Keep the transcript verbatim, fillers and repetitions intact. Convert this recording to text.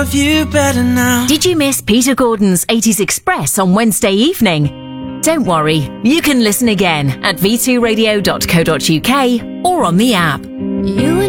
love you better now. Did you miss Peter Gordon's eighties Express on Wednesday evening? Don't worry, you can listen again at v two radio dot co dot uk or on the app. You